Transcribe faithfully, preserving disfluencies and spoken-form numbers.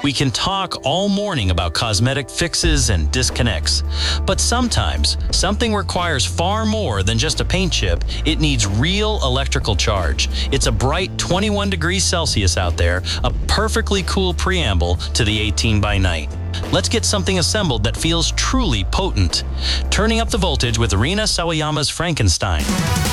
We can talk all morning about cosmetic fixes and disconnects, but sometimes something requires far more than just a paint chip. It needs real electrical charge. It's a bright twenty-one degrees Celsius out there, a perfectly cool preamble to the eighteen by night. Let's get something assembled that feels truly potent. Turning up the voltage with Rina Sawayama's Frankenstein.